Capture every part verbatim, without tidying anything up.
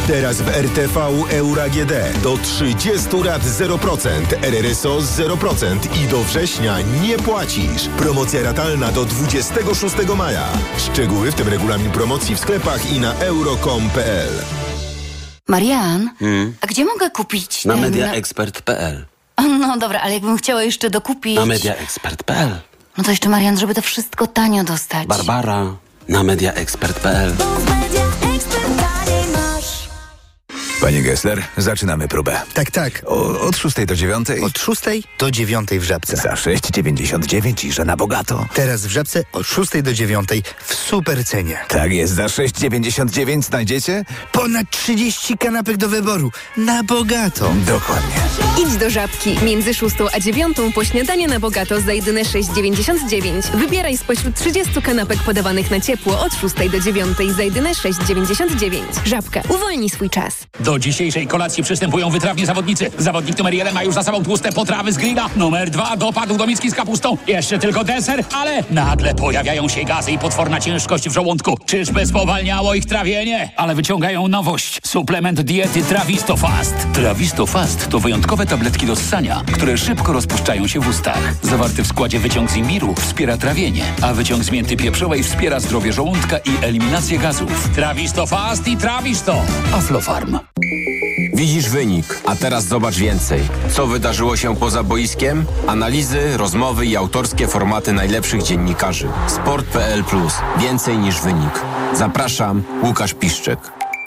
Teraz w R T V Euro A G D do trzydziestu lat zero procent, R R S O zero procent i do września nie płacisz. Promocja ratalna do dwudziestego szóstego maja. Szczegóły, w tym regulamin promocji w sklepach i na euro kropka com kropka p l. Marian, hmm? a gdzie mogę kupić? Na ten... mediaexpert kropka p l. No dobra, ale jakbym chciała jeszcze dokupić... Na mediaexpert kropka p l. No to jeszcze, Marian, żeby to wszystko tanio dostać. Barbara, na mediaexpert kropka p l. Panie Gessler, zaczynamy próbę. Tak, tak. O, od szóstej do dziewiątej? Od szóstej do dziewiątej w Żabce. Za sześć dziewięćdziesiąt dziewięć i że na bogato. Teraz w Żabce od szóstej do dziewiątej w super cenie. Tak jest, za sześć dziewięćdziesiąt dziewięć znajdziecie? Ponad trzydzieści kanapek do wyboru. Na bogato. Dokładnie. Idź do Żabki. Między szóstą a dziewiątą po śniadanie na bogato za jedyne sześć dziewięćdziesiąt dziewięć. Wybieraj spośród trzydziestu kanapek podawanych na ciepło od szóstej do dziewiątej za jedyne sześć dziewięćdziesiąt dziewięć. Żabka. Uwolnij swój czas. Do dzisiejszej kolacji przystępują wytrawni zawodnicy. Zawodnik numer jeden ma już za sobą tłuste potrawy z grilla. Numer dwa dopadł do miski z kapustą. Jeszcze tylko deser, ale nagle pojawiają się gazy i potworna ciężkość w żołądku. Czyżby spowalniało ich trawienie? Ale wyciągają nowość. Suplement diety Trawisto Fast. Trawisto Fast to wyjątkowe tabletki do ssania, które szybko rozpuszczają się w ustach. Zawarty w składzie wyciąg z imbiru wspiera trawienie, a wyciąg z mięty pieprzowej wspiera zdrowie żołądka i eliminację gazów. Trawisto Fast i Trawisto. Aflofarm. Widzisz wynik, a teraz zobacz więcej. Co wydarzyło się poza boiskiem? Analizy, rozmowy i autorskie formaty najlepszych dziennikarzy. Sport kropka p l plus. Więcej niż wynik. Zapraszam, Łukasz Piszczek.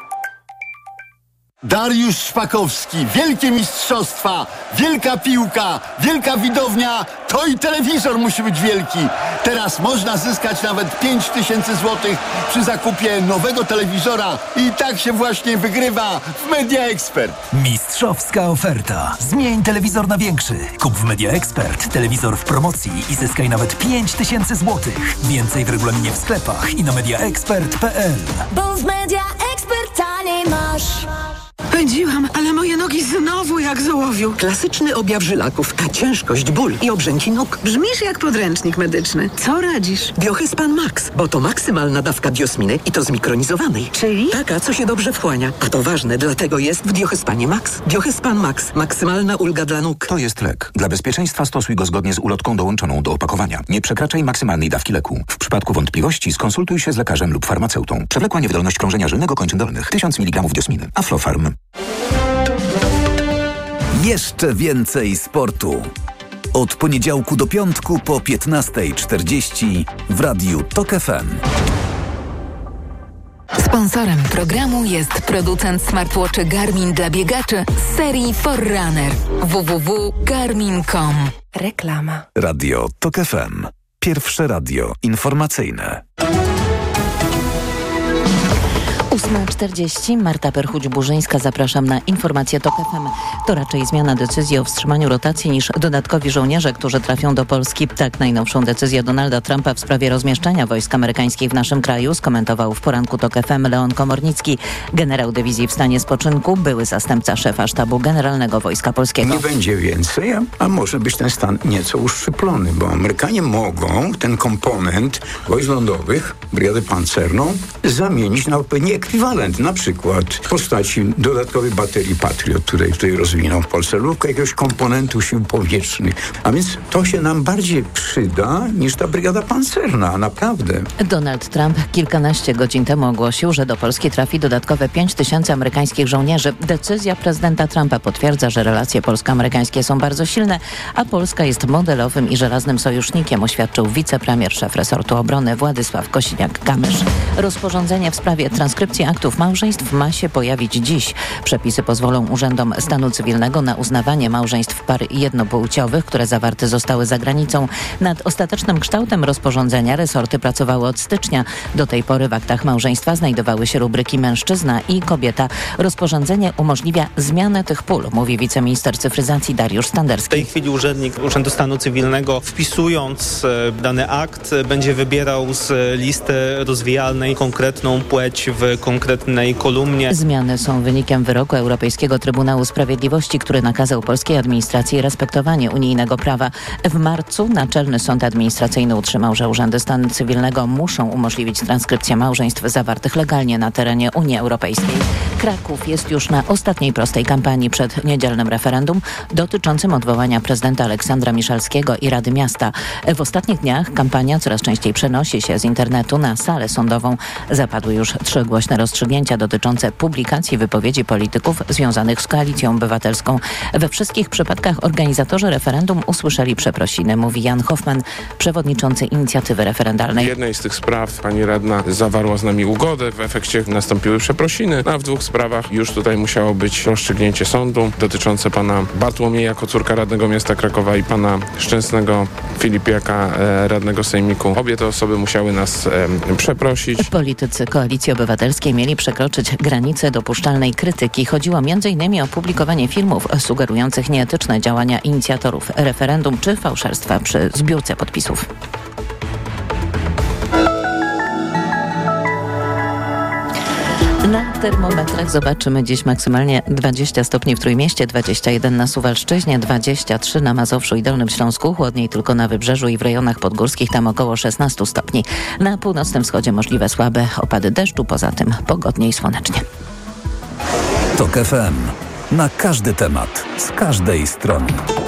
Dariusz Szpakowski, wielkie mistrzostwa, wielka piłka, wielka widownia, to i telewizor musi być wielki. Teraz można zyskać nawet pięć tysięcy złotych przy zakupie nowego telewizora i tak się właśnie wygrywa w Media Expert. Mistrzowska oferta. Zmień telewizor na większy. Kup w Media Expert telewizor w promocji i zyskaj nawet pięć tysięcy złotych. Więcej w regulaminie w sklepach i na mediaexpert kropka p l. Bo w Media Expert taniej masz. Pędziłam, ale moje nogi znowu jak z ołowiu. Klasyczny objaw żylaków, a ciężkość, ból i obrzęki nóg. Brzmisz jak podręcznik medyczny. Co radzisz? Biohyspan Max, bo to maksymalna dawka biosminy i to zmikronizowanej. Czyli? Taka, co się dobrze wchłania. A to ważne, dlatego jest w Biohyspanie Max. Biohyspan Max. Maksymalna ulga dla nóg. To jest lek. Dla bezpieczeństwa stosuj go zgodnie z ulotką dołączoną do opakowania. Nie przekraczaj maksymalnej dawki leku. W przypadku wątpliwości skonsultuj się z lekarzem lub farmaceutą. Przewlekła niewydolność krążenia żylnego kończyn dolnych. tysiąc miligramów diosminy. Aflofarm. Jeszcze więcej sportu. Od poniedziałku do piątku po piętnasta czterdzieści w Radiu Tok F M. Sponsorem programu jest producent smartwatchy Garmin dla biegaczy z serii Forerunner. w w w kropka garmin kropka com. Reklama. Radio Tok F M. Pierwsze radio informacyjne. ósma czterdzieści. Marta Perchuć-Burzyńska. Zapraszam na informację Tok F M. To raczej zmiana decyzji o wstrzymaniu rotacji niż dodatkowi żołnierze, którzy trafią do Polski. Tak najnowszą decyzję Donalda Trumpa w sprawie rozmieszczenia wojsk amerykańskich w naszym kraju skomentował w poranku Tok F M Leon Komornicki, generał dywizji w stanie spoczynku, były zastępca szefa sztabu generalnego Wojska Polskiego. Nie będzie więcej, a, a może być ten stan nieco uszczyplony, bo Amerykanie mogą ten komponent wojsk lądowych, brygadę pancerną, zamienić na odpowiedni ekwiwalent, na przykład w postaci dodatkowej baterii Patriot, której tutaj rozwiną w Polsce, lub jakiegoś komponentu sił powietrznych. A więc to się nam bardziej przyda niż ta brygada pancerna, naprawdę. Donald Trump kilkanaście godzin temu ogłosił, że do Polski trafi dodatkowe pięć tysięcy amerykańskich żołnierzy. Decyzja prezydenta Trumpa potwierdza, że relacje polsko-amerykańskie są bardzo silne, a Polska jest modelowym i żelaznym sojusznikiem, oświadczył wicepremier, szef resortu obrony Władysław Kosiniak-Kamysz. Rozporządzenie w sprawie transkrypcji aktów małżeństw ma się pojawić dziś. Przepisy pozwolą urzędom stanu cywilnego na uznawanie małżeństw par jednopłciowych, które zawarte zostały za granicą. Nad ostatecznym kształtem rozporządzenia resorty pracowały od stycznia. Do tej pory w aktach małżeństwa znajdowały się rubryki mężczyzna i kobieta. Rozporządzenie umożliwia zmianę tych pól, mówi wiceminister cyfryzacji Dariusz Standerski. W tej chwili urzędnik Urzędu Stanu Cywilnego, wpisując dany akt, będzie wybierał z listy rozwijalnej konkretną płeć w konkretnej kolumnie. Zmiany są wynikiem wyroku Europejskiego Trybunału Sprawiedliwości, który nakazał polskiej administracji respektowanie unijnego prawa. W marcu Naczelny Sąd Administracyjny utrzymał, że urzędy stanu cywilnego muszą umożliwić transkrypcję małżeństw zawartych legalnie na terenie Unii Europejskiej. Kraków jest już na ostatniej prostej kampanii przed niedzielnym referendum dotyczącym odwołania prezydenta Aleksandra Miszalskiego i Rady Miasta. W ostatnich dniach kampania coraz częściej przenosi się z internetu na salę sądową. Zapadły już trzy głośne rozstrzygnięcia dotyczące publikacji wypowiedzi polityków związanych z Koalicją Obywatelską. We wszystkich przypadkach organizatorzy referendum usłyszeli przeprosiny, mówi Jan Hoffman, przewodniczący inicjatywy referendalnej. W jednej z tych spraw pani radna zawarła z nami ugodę, w efekcie nastąpiły przeprosiny, a w dwóch sprawach już tutaj musiało być rozstrzygnięcie sądu dotyczące pana Bartłomieja Kocurka, radnego miasta Krakowa, i pana Szczęsnego Filipiaka, e, radnego sejmiku. Obie te osoby musiały nas e, przeprosić. Politycy Koalicji Obywatelskiej mieli przekroczyć granicę dopuszczalnej krytyki. Chodziło między innymi o publikowanie filmów sugerujących nieetyczne działania inicjatorów referendum czy fałszerstwa przy zbiórce podpisów. Na termometrach zobaczymy dziś maksymalnie dwadzieścia stopni w Trójmieście, dwadzieścia jeden na Suwalszczyźnie, dwadzieścia trzy na Mazowszu i Dolnym Śląsku, chłodniej tylko na Wybrzeżu i w rejonach podgórskich, tam około szesnaście stopni. Na północnym wschodzie możliwe słabe opady deszczu, poza tym pogodnie i słonecznie. TOK F M. Na każdy temat, z każdej strony.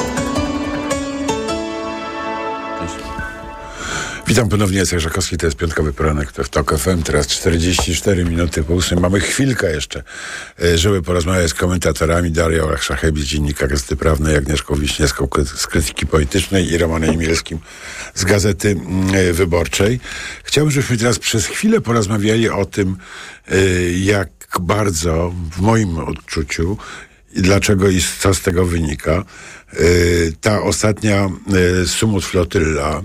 Witam ponownie, Jacek Żakowski, to jest piątkowy poranek w TOK F M, teraz czterdzieści cztery minuty po ósmej. Mamy chwilkę jeszcze, żeby porozmawiać z komentatorami Darią Olech-Szachebis z Dziennika Gazety Prawnej, Agnieszką Wiśniewską z Krytyki Politycznej i Romanem Imielskim z Gazety Wyborczej. Chciałbym, żebyśmy teraz przez chwilę porozmawiali o tym, jak bardzo w moim odczuciu i dlaczego i co z tego wynika, ta ostatnia Sumut flotylla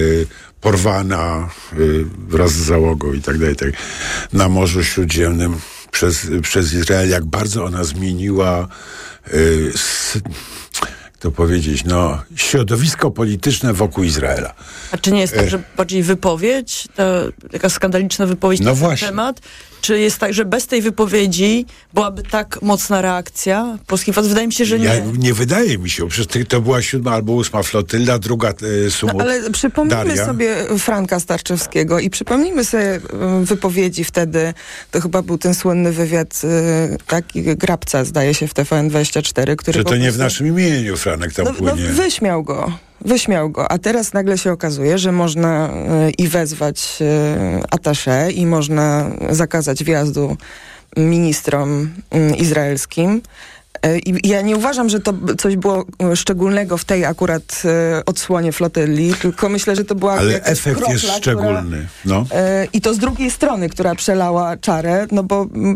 porwana wraz z załogą i tak dalej, tak, na Morzu Śródziemnym przez, przez Izrael, jak bardzo ona zmieniła y, s, to powiedzieć, no, środowisko polityczne wokół Izraela. A czy nie jest tak, że bardziej wypowiedź, ta taka skandaliczna wypowiedź no na właśnie. ten temat, czy jest tak, że bez tej wypowiedzi byłaby tak mocna reakcja polskich władz? Wydaje mi się, że nie. Ja, nie wydaje mi się, przecież to była siódma albo ósma flotylla, druga e, Sumut. No, ale przypomnijmy Daria. sobie Franka Starczewskiego i przypomnijmy sobie wypowiedzi wtedy, to chyba był ten słynny wywiad y, taki Grabca, zdaje się, w T V N dwadzieścia cztery, który Że to prostu... nie w naszym imieniu Franek tam no, płynie. No, wyśmiał go. Wyśmiał go, a teraz nagle się okazuje, że można y, i wezwać y, attaché i można zakazać wjazdu ministrom y, izraelskim. Y, I ja nie uważam, że to coś było szczególnego w tej akurat y, odsłonie flotyli, tylko myślę, że to była Ale jakaś efekt kropla, jest szczególny. No. Która, y, I to z drugiej strony, która przelała czarę, no bo y,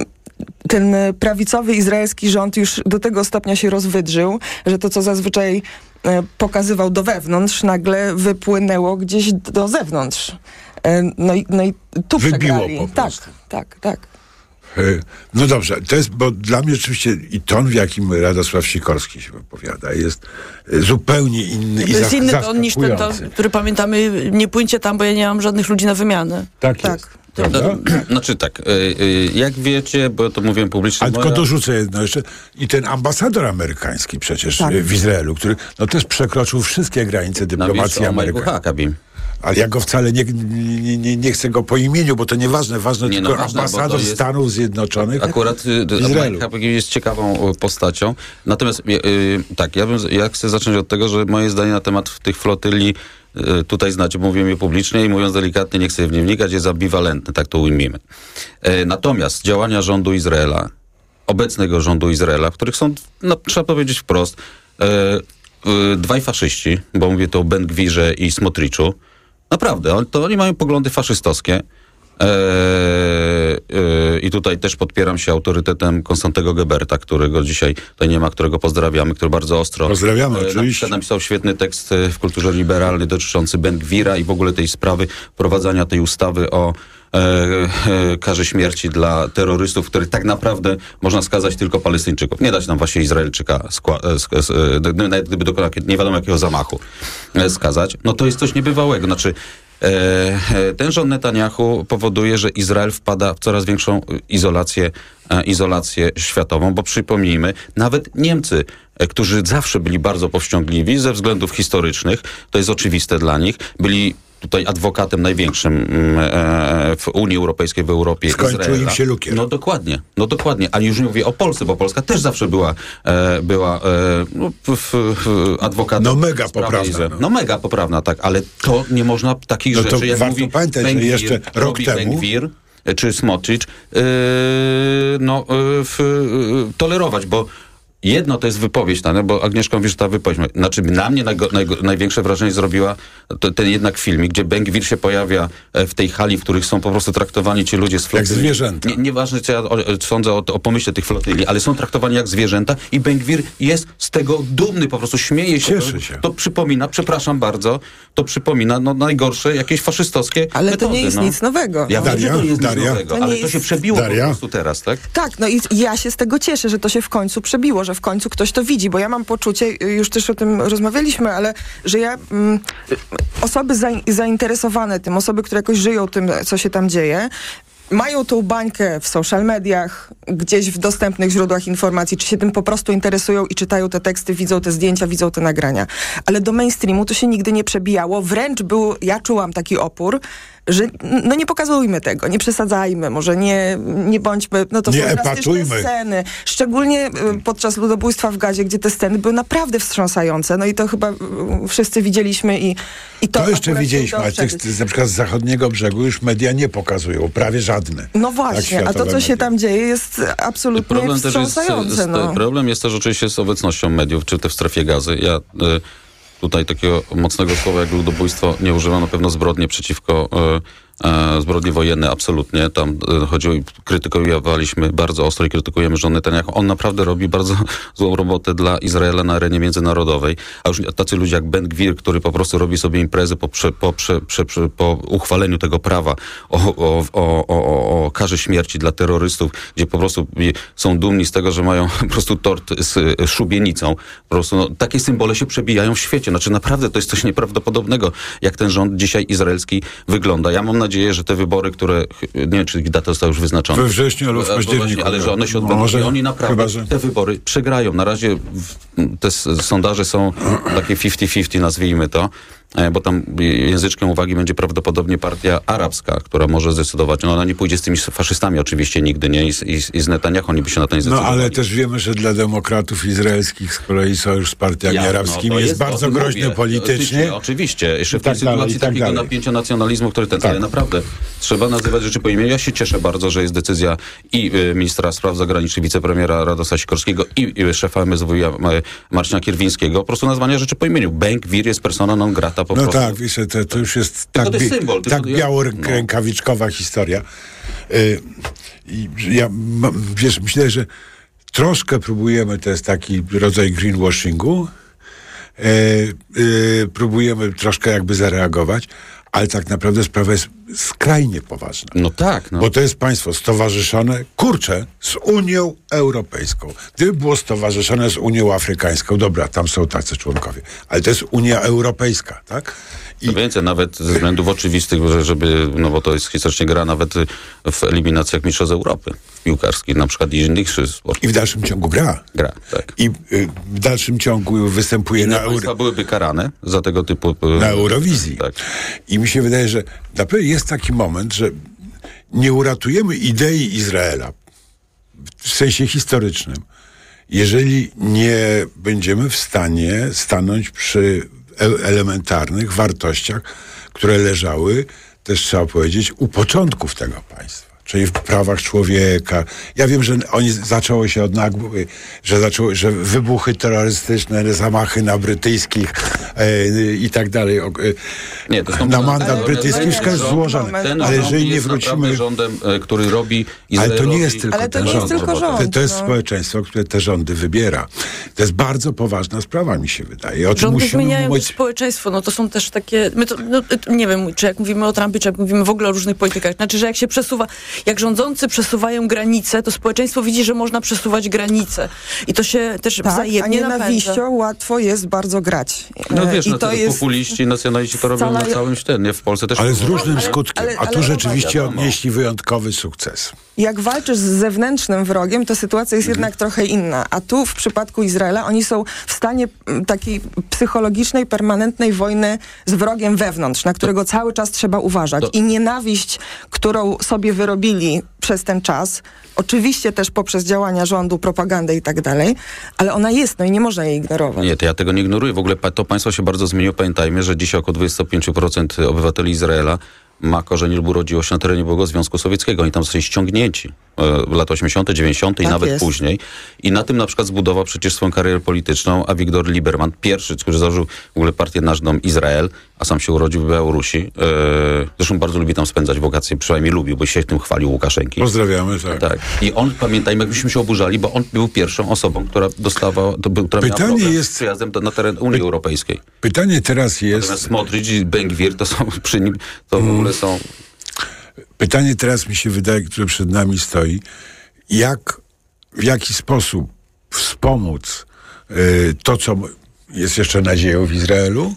ten prawicowy izraelski rząd już do tego stopnia się rozwydrzył, że to, co zazwyczaj pokazywał do wewnątrz, nagle wypłynęło gdzieś do zewnątrz. No i, no i tu Wybiło przegrali. po prostu. Tak, tak, tak. No dobrze, to jest, bo dla mnie oczywiście i ton, w jakim Radosław Sikorski się wypowiada, jest zupełnie inny. To i jest za, inny ton niż ten, ton, który pamiętamy, nie płyńcie tam, bo ja nie mam żadnych ludzi na wymianę. Tak, tak. jest. No, znaczy tak, y, y, jak wiecie, bo to mówiłem publicznie... Ale moja... tylko dorzucę jedno jeszcze. I ten ambasador amerykański przecież tak. w Izraelu, który no też przekroczył wszystkie granice dyplomacji amerykańskiej. Ale ja go wcale nie, nie, nie, nie chcę go po imieniu, bo to nieważne. Ważne nie, tylko no ważne, ambasador jest, Stanów Zjednoczonych akurat w Izraelu. Mike Habib jest ciekawą postacią. Natomiast yy, tak, ja, bym, ja chcę zacząć od tego, że moje zdanie na temat tych flotyli yy, tutaj znacie, mówiłem je publicznie i mówiąc delikatnie, nie chcę w nie wnikać, jest ambiwalentne, tak to ujmijmy. Yy, natomiast działania rządu Izraela, obecnego rządu Izraela, w których są, no, trzeba powiedzieć wprost, yy, yy, dwaj faszyści, bo mówię to o Ben-Gwirze i Smotriczu. Naprawdę, to oni mają poglądy faszystowskie. Eee, eee, I tutaj też podpieram się autorytetem Konstantego Geberta, którego dzisiaj tutaj nie ma, którego pozdrawiamy, który bardzo ostro... Pozdrawiamy, e, oczywiście. Napisał świetny tekst w Kulturze Liberalnej dotyczący Ben-Gwira i w ogóle tej sprawy wprowadzania tej ustawy o e, e, karze śmierci dla terrorystów, których tak naprawdę można skazać tylko Palestyńczyków. Nie dać nam właśnie Izraelczyka, skła- sk- sk- nawet gdyby dokonał nie wiadomo jakiego zamachu e, skazać. No to jest coś niebywałego. Znaczy ten rząd Netanyahu powoduje, że Izrael wpada w coraz większą izolację, izolację światową, bo przypomnijmy, nawet Niemcy, którzy zawsze byli bardzo powściągliwi ze względów historycznych, to jest oczywiste dla nich, byli tutaj adwokatem największym e, w Unii Europejskiej, w Europie. Skończył im się lukier. No dokładnie, no dokładnie. A już nie mówię o Polsce, bo Polska też zawsze była, e, była e, no, w, w, w adwokatem. No mega poprawna. No. no mega poprawna, tak, ale to nie można takich no to rzeczy, jak warto mówi pamiętać, że jeszcze rok temu Bengvir, czy Smotrich, yy, no, yy, w, yy, tolerować, bo jedno to jest wypowiedź, no, bo Agnieszka mówi, że ta wypowiedź, znaczy na mnie najgo, najgo, największe wrażenie zrobiła to, ten jednak filmik, gdzie Bengvir się pojawia w tej hali, w których są po prostu traktowani ci ludzie z flotyli. Jak zwierzęta. Nie, nieważne, co ja o, sądzę o, o pomyśle tych flotyli, ale są traktowani jak zwierzęta i Bengvir jest z tego dumny, po prostu śmieje się. Cieszy to, się. To przypomina, przepraszam bardzo, to przypomina no, najgorsze jakieś faszystowskie Ale metody, to nie jest no. nic nowego. Ja Daria, wiem, że to nie jest Daria. nic nowego, To ale nie to się jest- przebiło Daria. po prostu teraz, tak? Tak, no i ja się z tego cieszę, że to się w końcu przebiło, że w końcu ktoś to widzi, bo ja mam poczucie, już też o tym rozmawialiśmy, ale że ja, mm, osoby za, zainteresowane tym, osoby, które jakoś żyją tym, co się tam dzieje, mają tą bańkę w social mediach, gdzieś w dostępnych źródłach informacji, czy się tym po prostu interesują i czytają te teksty, widzą te zdjęcia, widzą te nagrania. Ale do mainstreamu to się nigdy nie przebijało, wręcz był, ja czułam taki opór, że no nie pokazujmy tego, nie przesadzajmy, może nie, nie bądźmy, no to Nie są drastyczne epatujmy. sceny. Szczególnie y, podczas ludobójstwa w Gazie, gdzie te sceny były naprawdę wstrząsające. No i to chyba y, wszyscy widzieliśmy i, i to To jeszcze akurat się widzieliśmy, udało ale tych, przebić. na przykład z zachodniego brzegu już media nie pokazują, prawie żadne. No właśnie, Tak, a to, światowe co się media. tam dzieje, jest absolutnie Problem też, jest, wstrząsające. z, no. problem jest też oczywiście z obecnością mediów, czy te w strefie Gazy. Ja y, tutaj takiego mocnego słowa jak ludobójstwo nie używam, na pewno zbrodnie przeciwko y, y, zbrodnie wojenne, absolutnie. Tam y, chodziło i krytykowaliśmy bardzo ostro i krytykujemy rząd Netanyahu. On naprawdę robi bardzo złą robotę dla Izraela na arenie międzynarodowej. A już tacy ludzie jak Bengvir, który po prostu robi sobie imprezy po, prze, po, prze, prze, prze, po uchwaleniu tego prawa o, o, o, o, o karze śmierci dla terrorystów, gdzie po prostu są dumni z tego, że mają po prostu tort z y, szubienicą. Po prostu no, takie symbole się przebijają w świecie. Znaczy naprawdę to jest coś nieprawdopodobnego, jak ten rząd dzisiaj izraelski wygląda. Ja mam nadzieję, że te wybory, które, nie wiem, czy data została już wyznaczona. We wrześniu lub w Bo październiku. właśnie, ale że one się odbędą Może, i oni naprawdę chyba, że... te wybory przegrają. Na razie w, te s- sondaże są takie fifty fifty, nazwijmy to, e, bo tam języczkiem uwagi będzie prawdopodobnie partia arabska, która może zdecydować. No ona nie pójdzie z tymi faszystami oczywiście nigdy, nie? I, z- i, z- i z Netanyahu oni by się na to nie No zdecydowali. ale też wiemy, że dla demokratów izraelskich z kolei sojusz z partiami Ja, no, arabskimi to jest, bardzo o tym groźny mówię. politycznie. Oczywiście, oczywiście. Jeszcze w tej tak dalej, sytuacji i tak takiego dalej. napięcia nacjonalizmu, który ten, ale naprawdę trzeba nazywać rzeczy po imieniu. Ja się cieszę bardzo, że jest decyzja i y, ministra spraw zagranicznych, wicepremiera Radosa Sikorskiego i, i szefa M S W y, Marcina Kierwińskiego. Po prostu nazwanie rzeczy po imieniu. Bengvir jest persona non grata po No prostu. tak, wiesz, to, to już jest Tylko tak, to jest bi- symbol, tylko tak ja- biało-rękawiczkowa historia. Y, i ja mam- wiesz, myślę, że troszkę próbujemy, to jest taki rodzaj greenwashingu, y, y, próbujemy troszkę jakby zareagować, ale tak naprawdę sprawa jest skrajnie poważna. No tak. No. Bo to jest państwo stowarzyszone, kurczę, z Unią Europejską. Gdyby było stowarzyszone z Unią Afrykańską, dobra, tam są tacy członkowie, ale to jest Unia Europejska, tak? I co więcej, nawet ze względów oczywistych, że- żeby, no bo to jest historycznie gra nawet w eliminacjach mistrzostw Europy piłkarskich, na przykład i innych sportów. I w dalszym ciągu gra. Gra, tak. I y, w dalszym ciągu występuje na, Inne państwa Euro- byłyby karane za tego typu... y, na Eurowizji. Tak. I mi się wydaje, że na pewno jest taki moment, że nie uratujemy idei Izraela w sensie historycznym, jeżeli nie będziemy w stanie stanąć przy e- elementarnych wartościach, które leżały, też trzeba powiedzieć, u początków tego państwa. Czyli w prawach człowieka. Ja wiem, że oni zaczęło się od nagły, że zaczęło, że wybuchy terrorystyczne, zamachy na brytyjskich e, i tak dalej. O, e, Nie, to są na ale- mandat ale- brytyjski ale- wszystko jest złożone. Ten Ale rząd jeżeli nie jest naprawdę wrócimy... rządem, e, który robi Ale to Izraelowi... nie jest tylko Ale to ten nie jest rząd. tylko robotę. rząd. To, to jest no. społeczeństwo, które te rządy wybiera. To jest bardzo poważna sprawa, mi się wydaje. O czym Rządy musimy zmieniają mówić. społeczeństwo, no to są też takie, my to, no, nie wiem, czy jak mówimy o Trumpie, czy jak mówimy w ogóle o różnych politykach, znaczy, że jak się przesuwa, jak rządzący przesuwają granice, to społeczeństwo widzi, że można przesuwać granice. I to się też tak, wzajemnie a nienawiścią napędza. łatwo jest bardzo grać. No wiesz, I no to to jest populiści, nacjonaliści to robią na całym świecie, nie? W Polsce też. Ale z różnym ale, skutkiem. ale, A tu ale rzeczywiście wiadomo. odnieśli wyjątkowy sukces. Jak walczysz z zewnętrznym wrogiem, to sytuacja jest jednak trochę inna. A tu w przypadku Izraela oni są w stanie m, takiej psychologicznej, permanentnej wojny z wrogiem wewnątrz, na którego cały czas trzeba uważać. To- I nienawiść, którą sobie wyrobili przez ten czas, oczywiście też poprzez działania rządu, propagandę i tak dalej, ale ona jest, no i nie można jej ignorować. Nie, to ja tego nie ignoruję. W ogóle pa- to państwo się bardzo zmieniło. Pamiętajmy, że dzisiaj około dwadzieścia pięć procent obywateli Izraela ma korzenie lub urodziło się na terenie byłego Związku Sowieckiego. Oni tam zostali ściągnięci e, w latach osiemdziesiątych, dziewięćdziesiątych i Tak nawet jest. później. I na tym na przykład zbudował przecież swoją karierę polityczną Avigdor Lieberman, pierwszy, który założył w ogóle partię Nasz Dom Izrael, a sam się urodził w Białorusi. E, zresztą bardzo lubi tam spędzać wakacje, przynajmniej lubił, bo się tym chwalił Łukaszenki. Pozdrawiamy, tak. Tak. I on, pamiętajmy, jakbyśmy się oburzali, bo on był pierwszą osobą, która dostawała, to był, która miała Pytanie problem jest- z przyjazdem do, na teren Unii Europejskiej. Pytanie teraz jest... Natomiast Smotrich i Ben-Gvir to są przy nim, to w ogóle są... Pytanie teraz mi się wydaje, które przed nami stoi. Jak, w jaki sposób wspomóc y, to, co jest jeszcze nadzieją w Izraelu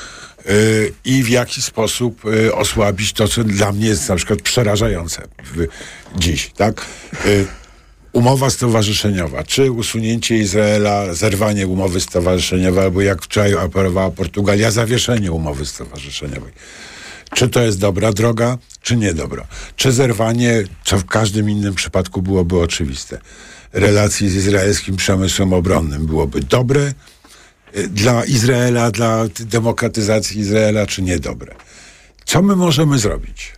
y, i w jaki sposób y, osłabić to, co dla mnie jest na przykład przerażające w, dziś, tak? Y, Umowa stowarzyszeniowa, czy usunięcie Izraela, zerwanie umowy stowarzyszeniowej, albo jak wczoraj apelowała Portugalia, zawieszenie umowy stowarzyszeniowej. Czy to jest dobra droga, czy niedobra? Czy zerwanie, co w każdym innym przypadku byłoby oczywiste, relacji z izraelskim przemysłem obronnym byłoby dobre y, dla Izraela, dla demokratyzacji Izraela, czy niedobre? Co my możemy zrobić?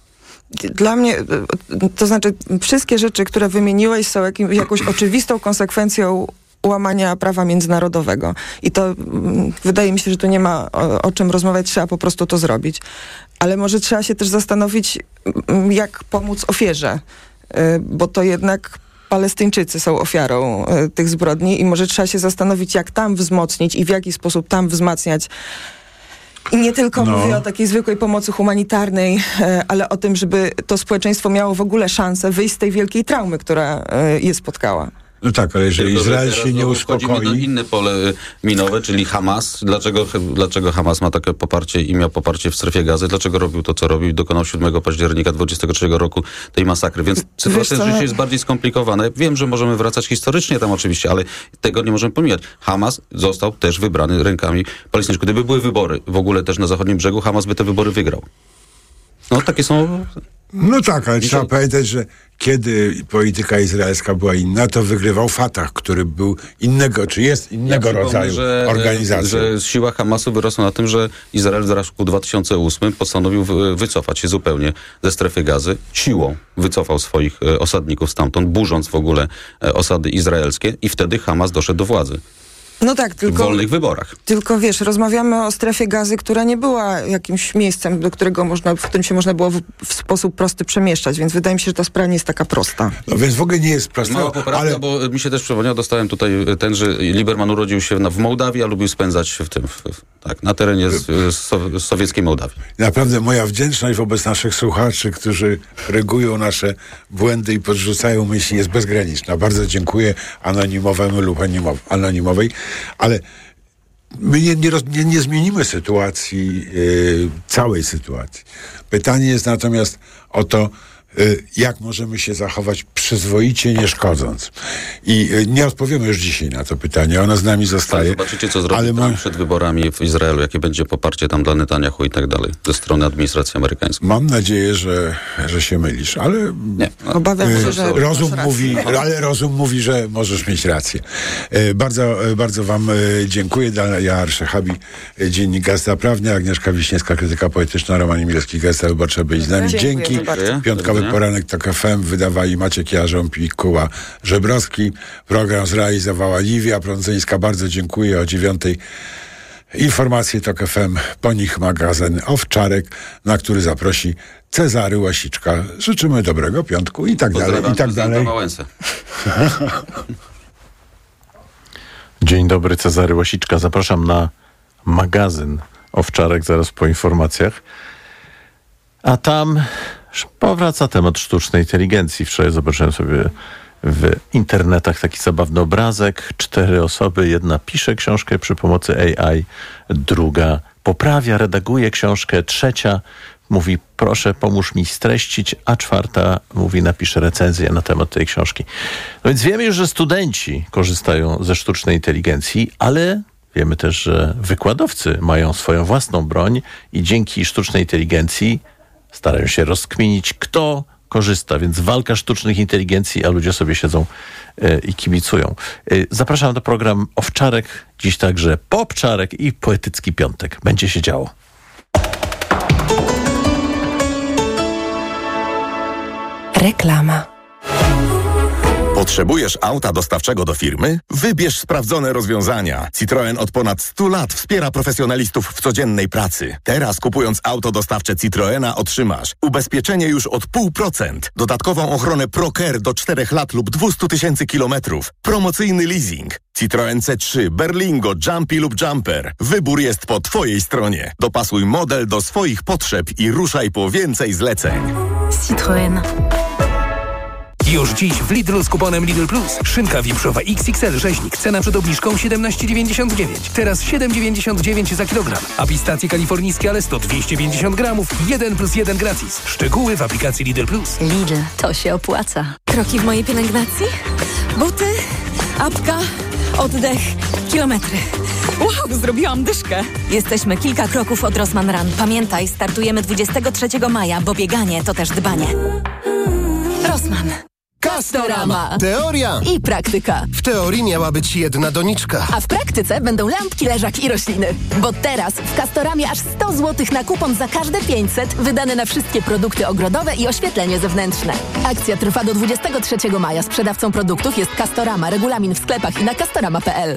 Dla mnie, to znaczy wszystkie rzeczy, które wymieniłeś, są jakim, jakąś oczywistą konsekwencją łamania prawa międzynarodowego. I to mm, wydaje mi się, że tu nie ma o, o czym rozmawiać, trzeba po prostu to zrobić. Ale może trzeba się też zastanowić, mm, jak pomóc ofierze, y, bo to jednak Palestyńczycy są ofiarą y, tych zbrodni i może trzeba się zastanowić, jak tam wzmocnić i w jaki sposób tam wzmacniać. I nie tylko No. mówię o takiej zwykłej pomocy humanitarnej, e, ale o tym, żeby to społeczeństwo miało w ogóle szansę wyjść z tej wielkiej traumy, która e, je spotkała. No tak, ale jeżeli Tylko, że Izrael teraz się nie znowu wchodzimy na uspokoi... inne pole minowe, czyli Hamas. Dlaczego, dlaczego Hamas ma takie poparcie i miał poparcie w strefie Gazy? Dlaczego robił to, co robił? Dokonał siódmego października dwudziestego trzeciego roku tej masakry. Więc sytuacja Wiesz co, rzeczywiście jest bardziej skomplikowana. Wiem, że możemy wracać historycznie tam oczywiście, ale tego nie możemy pomijać. Hamas został też wybrany rękami Palestyńczyków. Gdyby były wybory w ogóle też na zachodnim brzegu, Hamas by te wybory wygrał. No takie są... No tak, ale Dzisiaj- trzeba pamiętać, że kiedy polityka izraelska była inna, to wygrywał Fatah, który był innego, czy jest innego Ja rodzaju że, organizacją. że siła Hamasu wyrosła na tym, że Izrael w roku dwa tysiące ósmym postanowił wy- wycofać się zupełnie ze strefy Gazy. Siłą wycofał swoich e, osadników stamtąd, burząc w ogóle e, osady izraelskie i wtedy Hamas doszedł do władzy. No tak, W tylko, wolnych wyborach. tylko wiesz, rozmawiamy o strefie Gazy, która nie była jakimś miejscem, do którego można, w którym się można było w, w sposób prosty przemieszczać, więc wydaje mi się, że ta sprawa nie jest taka prosta. No więc w ogóle nie jest prosta, Mała poprawka, ale... bo mi się też przypomniał, dostałem tutaj ten, że Lieberman urodził się na, w Mołdawii, a lubił spędzać w tym, w, w, tak, na terenie z, z, z sowieckiej Mołdawii. Naprawdę moja wdzięczność wobec naszych słuchaczy, którzy reagują nasze błędy i podrzucają myśli, jest bezgraniczna. Bardzo dziękuję anonimowemu lub anonimow- anonimowej, ale my nie, nie, roz, nie, nie zmienimy sytuacji, yy, całej sytuacji. Pytanie jest natomiast o to, yy, jak możemy się zachować przyzwoicie, nie szkodząc. I yy, nie odpowiemy już dzisiaj na to pytanie, ono z nami zostaje. Ale zobaczycie, co zrobi ale Trump mo- przed wyborami w Izraelu, jakie będzie poparcie tam dla Netanyahu i tak dalej, ze strony administracji amerykańskiej. Mam nadzieję, że, że się mylisz, ale Nie. Obawiam się, e, że rozum masz rację. mówi, ale rozum mówi, że możesz mieć rację. E, bardzo, e, bardzo wam e, dziękuję. Daria Arszehabi, e, dziennik Gazeta Prawna, Agnieszka Wiśniewska, krytyka polityczna, Roman Emilewski, Gazeta Wyborcza, byli z nami. Dziękuję Dzięki. bardzo. Piątkowy Do widzenia. poranek TOK F M wydawali Maciek Jarząb i Kuła Żebrowski. Program zrealizowała Liwia Prądzyńska. Bardzo dziękuję. O dziewiątej informacje TOK F M, po nich magazyn Owczarek, na który zaprosi Cezary Łasiczka. Życzymy dobrego piątku i tak dalej, i tak prezydenta dalej. Wałęsę. Dzień dobry, Cezary Łasiczka. Zapraszam na magazyn Owczarek zaraz po informacjach. A tam Powraca temat sztucznej inteligencji. Wczoraj zobaczyłem sobie w internetach taki zabawny obrazek. Cztery osoby, jedna pisze książkę przy pomocy A I, druga poprawia, redaguje książkę, trzecia mówi proszę pomóż mi streścić, a czwarta mówi napiszę recenzję na temat tej książki. No więc wiemy już, że studenci korzystają ze sztucznej inteligencji, ale wiemy też, że wykładowcy mają swoją własną broń i dzięki sztucznej inteligencji starają się rozkminić, kto korzysta, więc walka sztucznych inteligencji, a ludzie sobie siedzą e, i kibicują. E, zapraszam do program Owczarek, dziś także Popczarek i Poetycki Piątek. Będzie się działo. Reklama. Potrzebujesz auta dostawczego do firmy? Wybierz sprawdzone rozwiązania. Citroen od ponad stu lat wspiera profesjonalistów w codziennej pracy. Teraz kupując auto dostawcze Citroena otrzymasz ubezpieczenie już od pół procent, dodatkową ochronę ProCare do czterech lat lub dwieście tysięcy kilometrów, promocyjny leasing. Citroen C trzy, Berlingo, Jumpy lub Jumper. Wybór jest po Twojej stronie. Dopasuj model do swoich potrzeb i ruszaj po więcej zleceń. Citroen. Już dziś w Lidlu z kuponem Lidl Plus. Szynka wieprzowa X X L rzeźnik. Cena przed obniżką siedemnaście dziewięćdziesiąt dziewięć. Teraz siedem dziewięćdziesiąt dziewięć za kilogram. A pistacje kalifornijskie Alesto dwieście pięćdziesiąt gramów. jeden plus jeden gratis. Szczegóły w aplikacji Lidl Plus. Lidl, to się opłaca. Kroki w mojej pielęgnacji? Buty, apka, oddech, kilometry. Wow, zrobiłam dyszkę. Jesteśmy kilka kroków od Rossmann Run. Pamiętaj, startujemy dwudziestego trzeciego maja, bo bieganie to też dbanie. Rossmann. Castorama. Teoria i praktyka. W teorii miała być jedna doniczka. A w praktyce będą lampki, leżak i rośliny. Bo teraz w Castoramie aż sto złotych na kupon za każde pięćset wydane na wszystkie produkty ogrodowe i oświetlenie zewnętrzne. Akcja trwa do dwudziestego trzeciego maja. Sprzedawcą produktów jest Castorama. Regulamin w sklepach i na castorama kropka p l.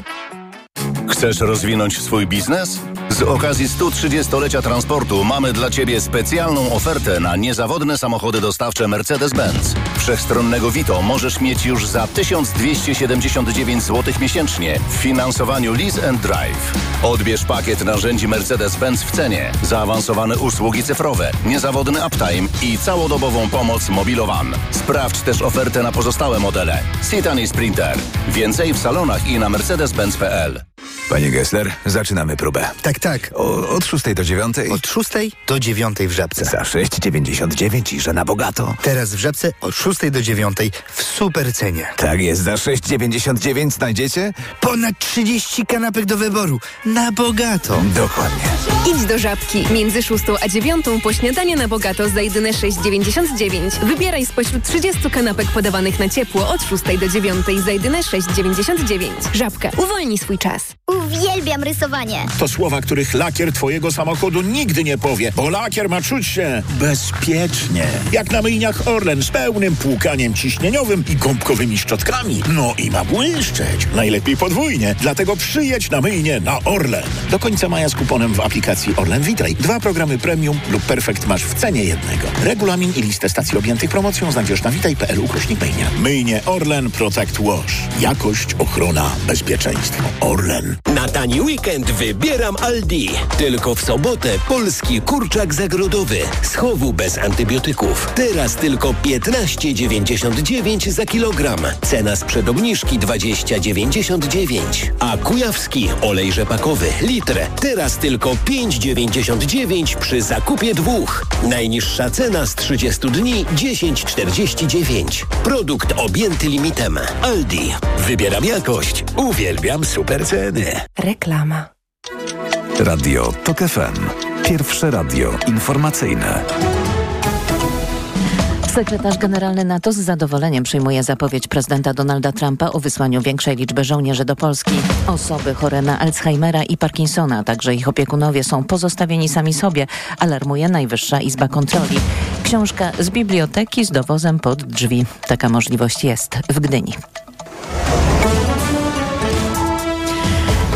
Chcesz rozwinąć swój biznes? Z okazji stu trzydziestolecia transportu mamy dla Ciebie specjalną ofertę na niezawodne samochody dostawcze Mercedes-Benz. Wszechstronnego Vito możesz mieć już za tysiąc dwieście siedemdziesiąt dziewięć złotych miesięcznie w finansowaniu Lease and Drive. Odbierz pakiet narzędzi Mercedes-Benz w cenie, zaawansowane usługi cyfrowe, niezawodny uptime i całodobową pomoc Mobilowan. Sprawdź też ofertę na pozostałe modele. Citan i Sprinter. Więcej w salonach i na mercedes benz kropka p l. Panie Gessler, zaczynamy próbę. Tak, tak. O, od szóstej do dziewiątej? Od szóstej do dziewiątej w Żabce. Za sześć dziewięćdziesiąt dziewięć i że na bogato. Teraz w Żabce od szóstej do dziewiątej w super cenie. Tak jest, za sześć dziewięćdziesiąt dziewięć znajdziecie? Ponad trzydzieści kanapek do wyboru. Na bogato. Dokładnie. Idź do Żabki. Między szóstą a dziewiątą po śniadanie na bogato za jedyne sześć dziewięćdziesiąt dziewięć. Wybieraj spośród trzydziestu kanapek podawanych na ciepło od szóstej do dziewiątej za jedyne sześć dziewięćdziesiąt dziewięć. Żabka. Uwolnij swój czas. Uwielbiam rysowanie. To słowa, których lakier twojego samochodu nigdy nie powie, bo lakier ma czuć się bezpiecznie. Jak na myjniach Orlen z pełnym płukaniem ciśnieniowym i gąbkowymi szczotkami. No i ma błyszczeć. Najlepiej podwójnie. Dlatego przyjedź na myjnię na Orlen. Do końca maja z kuponem w aplikacji Orlen Witaj. Dwa programy premium lub perfekt masz w cenie jednego. Regulamin i listę stacji objętych promocją znajdziesz na witaj kropka p l ukośnik myjnia. Myjnie Orlen Protect Wash. Jakość, ochrona, bezpieczeństwo. Orlen. Na tani weekend wybieram Aldi. Tylko w sobotę polski kurczak zagrodowy z chowu bez antybiotyków. Teraz tylko piętnaście dziewięćdziesiąt dziewięć za kilogram. Cena sprzed obniżki dwadzieścia dziewięćdziesiąt dziewięć. A kujawski olej rzepakowy litr. Teraz tylko pięć dziewięćdziesiąt dziewięć przy zakupie dwóch. Najniższa cena z trzydziestu dni dziesięć czterdzieści dziewięć. Produkt objęty limitem. Aldi. Wybieram jakość. Uwielbiam super ceny. Reklama. Radio Tok F M. Pierwsze radio informacyjne. Sekretarz generalny NATO z zadowoleniem przyjmuje zapowiedź prezydenta Donalda Trumpa o wysłaniu większej liczby żołnierzy do Polski. Osoby chore na Alzheimera i Parkinsona, a także ich opiekunowie są pozostawieni sami sobie, alarmuje Najwyższa Izba Kontroli. Książka z biblioteki z dowozem pod drzwi. Taka możliwość jest w Gdyni.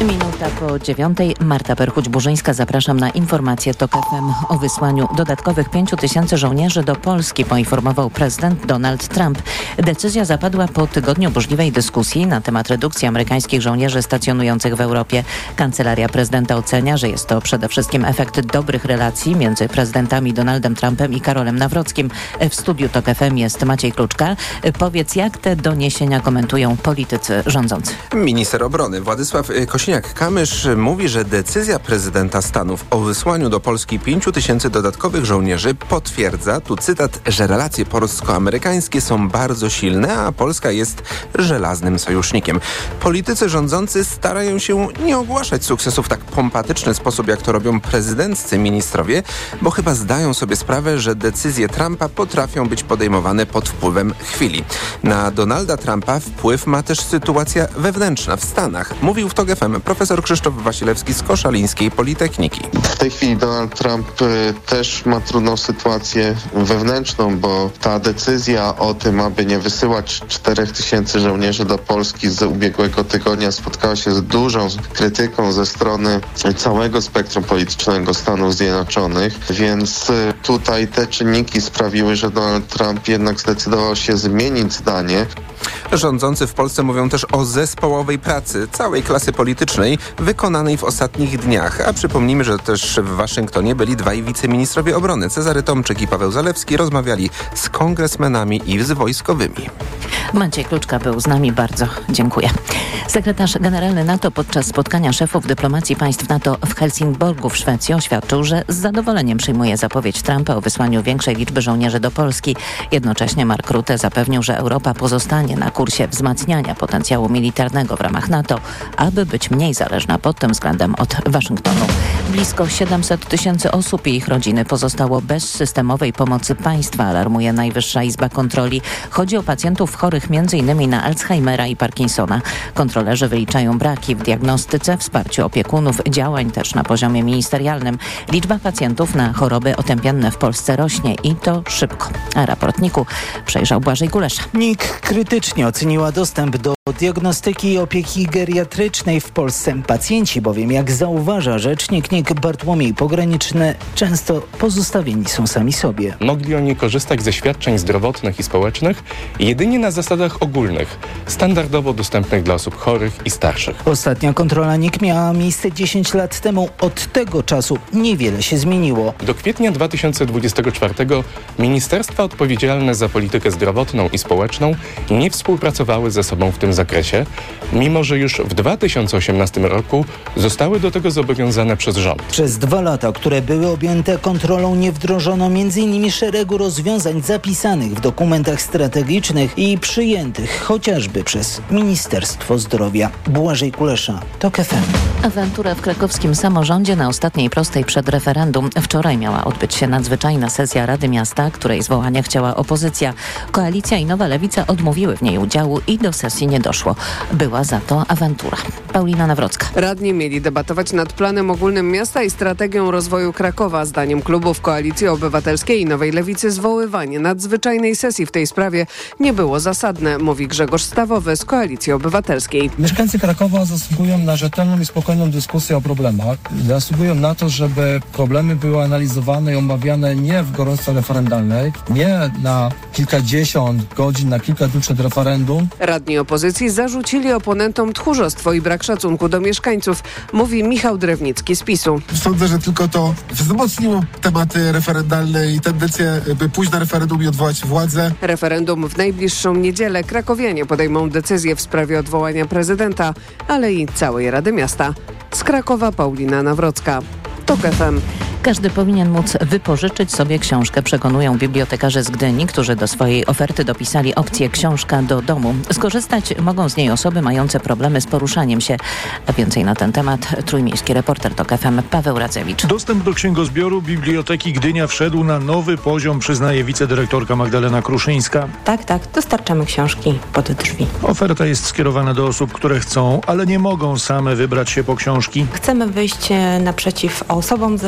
Minuta po dziewiątej. Marta Perchuć-Burzyńska, zapraszam na informację TOK F M o wysłaniu dodatkowych pięciu tysięcy żołnierzy do Polski, poinformował prezydent Donald Trump. Decyzja zapadła po tygodniu burzliwej dyskusji na temat redukcji amerykańskich żołnierzy stacjonujących w Europie. Kancelaria prezydenta ocenia, że jest to przede wszystkim efekt dobrych relacji między prezydentami Donaldem Trumpem i Karolem Nawrockim. W studiu TOK F M jest Maciej Kluczka. Powiedz, jak te doniesienia komentują politycy rządzący? Minister obrony Władysław Kosiniak-Kamysz mówi, że decyzja prezydenta Stanów o wysłaniu do Polski pięciu tysięcy dodatkowych żołnierzy potwierdza, tu cytat, że relacje polsko-amerykańskie są bardzo silne, a Polska jest żelaznym sojusznikiem. Politycy rządzący starają się nie ogłaszać sukcesów w tak pompatyczny sposób, jak to robią prezydenccy ministrowie, bo chyba zdają sobie sprawę, że decyzje Trumpa potrafią być podejmowane pod wpływem chwili. Na Donalda Trumpa wpływ ma też sytuacja wewnętrzna w Stanach. Mówił w TOK F M profesor Krzysztof Wasilewski z Koszalińskiej Politechniki. W tej chwili Donald Trump y, też ma trudną sytuację wewnętrzną, bo ta decyzja o tym, aby nie wysyłać czterech tysięcy żołnierzy do Polski z ubiegłego tygodnia spotkała się z dużą krytyką ze strony całego spektrum politycznego Stanów Zjednoczonych, więc y, tutaj te czynniki sprawiły, że Donald Trump jednak zdecydował się zmienić zdanie. Rządzący w Polsce mówią też o zespołowej pracy całej klasy politycznej wykonanej w ostatnich dniach. A przypomnijmy, że też w Waszyngtonie byli dwaj wiceministrowie obrony. Cezary Tomczyk i Paweł Zalewski rozmawiali z kongresmenami i z wojskowymi. Maciej Kluczka był z nami, bardzo dziękuję. Sekretarz generalny NATO podczas spotkania szefów dyplomacji państw NATO w Helsingborgu w Szwecji oświadczył, że z zadowoleniem przyjmuje zapowiedź Trumpa o wysłaniu większej liczby żołnierzy do Polski. Jednocześnie Mark Rutte zapewnił, że Europa pozostanie na kursie wzmacniania potencjału militarnego w ramach NATO, aby być mniej zależna pod tym względem od Waszyngtonu. Blisko siedemset tysięcy osób i ich rodziny pozostało bez systemowej pomocy państwa, alarmuje Najwyższa Izba Kontroli. Chodzi o pacjentów chorych między innymi na Alzheimera i Parkinsona. Kontrolerzy wyliczają braki w diagnostyce, wsparciu opiekunów, działań też na poziomie ministerialnym. Liczba pacjentów na choroby otępienne w Polsce rośnie i to szybko. A raport N I K-u przejrzał Błażej Kulesza. N I K krytycznie oceniła dostęp do diagnostyki i opieki geriatrycznej w Polsce. Pacjenci bowiem, jak zauważa rzecznik N I K Bartłomiej Pograniczny, często pozostawieni są sami sobie. Mogli oni korzystać ze świadczeń zdrowotnych i społecznych jedynie na zasadach ogólnych, standardowo dostępnych dla osób chorych i starszych. Ostatnia kontrola N I K miała miejsce dziesięć lat temu. Od tego czasu niewiele się zmieniło. Do kwietnia dwa tysiące dwudziestego czwartego ministerstwa odpowiedzialne za politykę zdrowotną i społeczną nie współpracowały ze sobą w tym zakresie, mimo że już w dwa tysiące osiemnastym roku zostały do tego zobowiązane przez rząd. Przez dwa lata, które były objęte kontrolą, nie wdrożono między innymi szeregu rozwiązań zapisanych w dokumentach strategicznych i przyjętych chociażby przez Ministerstwo Zdrowia. Błażej Kulesza, TOK F M. Awantura w krakowskim samorządzie na ostatniej prostej przed referendum. Wczoraj miała odbyć się nadzwyczajna sesja Rady Miasta, której zwołania chciała opozycja. Koalicja i Nowa Lewica odmówiły w niej udziału i do sesji nie doszło. Była za to awantura. Paulina Nawrocka. Radni mieli debatować nad planem ogólnym miasta i strategią rozwoju Krakowa. Zdaniem klubów Koalicji Obywatelskiej i Nowej Lewicy zwoływanie nadzwyczajnej sesji w tej sprawie nie było zasadne, mówi Grzegorz Stawowy z Koalicji Obywatelskiej. Mieszkańcy Krakowa zasługują na rzetelną i spokojną dyskusję o problemach. Zasługują na to, żeby problemy były analizowane i omawiane nie w gorączce referendalnej, nie na kilkadziesiąt godzin, na kilka dni przed referendum. Radni opozycji zarzucili oponentom tchórzostwo i brak szacunku do mieszkańców, mówi Michał Drewnicki z PiSu. Sądzę, że tylko to wzmocniło tematy referendalne i tendencję, by pójść na referendum i odwołać władzę. Referendum w najbliższą niedzielę. Krakowianie podejmą decyzję w sprawie odwołania prezydenta, ale i całej Rady Miasta. Z Krakowa Paulina Nawrocka. TOK F M. Każdy powinien móc wypożyczyć sobie książkę, przekonują bibliotekarze z Gdyni, którzy do swojej oferty dopisali opcję książka do domu. Skorzystać mogą z niej osoby mające problemy z poruszaniem się. A więcej na ten temat trójmiejski reporter TOK F M Paweł Radzewicz. Dostęp do księgozbioru Biblioteki Gdynia wszedł na nowy poziom, przyznaje wicedyrektorka Magdalena Kruszyńska. Tak, tak, dostarczamy książki pod drzwi. Oferta jest skierowana do osób, które chcą, ale nie mogą same wybrać się po książki. Chcemy wyjść naprzeciw osobom ze szczególnymi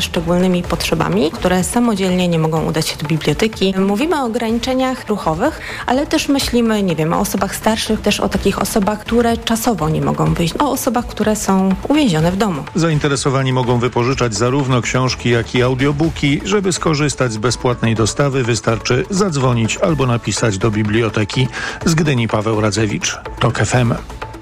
specjalnymi potrzebami, które samodzielnie nie mogą udać się do biblioteki. Mówimy o ograniczeniach ruchowych, ale też myślimy, nie wiem, o osobach starszych, też o takich osobach, które czasowo nie mogą wyjść, o osobach, które są uwięzione w domu. Zainteresowani mogą wypożyczać zarówno książki, jak i audiobooki. Żeby skorzystać z bezpłatnej dostawy, wystarczy zadzwonić albo napisać do biblioteki. Z Gdyni Paweł Radzewicz, TOK F M.